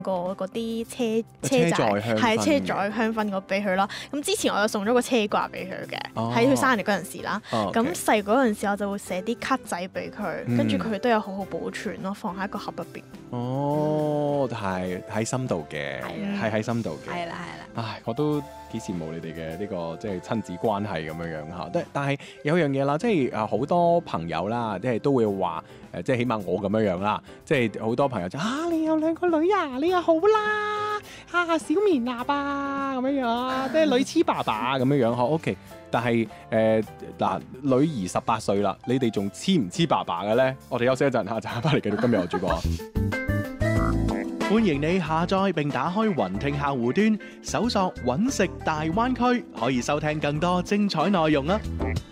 嗰啲車車仔載香薰係車載香薰嗰俾佢啦。咁之前我有送咗個車掛俾佢嘅，喺佢生日嗰陣時啦。咁細嗰陣時我就會寫啲卡仔俾佢，跟住佢都有好好保存咯，放喺一個盒入邊。 哦，係喺心度嘅，係喺心度嘅。 係啦。 唉，我都幾羨慕你哋嘅呢個即係親子關係咁樣嚇。但係有樣嘢啦，即係好多朋友啦，即係都會話即係起碼我咁樣啦，即係好多朋友就你有兩個女啊，你又好啦，小棉衲啊咁樣，即係女黐爸爸咁樣嚇。OK， 但係女兒18歲啦，你哋仲黐唔黐爸爸嘅咧？我哋休息一陣嚇，陣翻嚟繼續今日我主播。歡迎你下載並打開雲聽客戶端，搜索揾食大灣區，可以收聽更多精彩內容啊！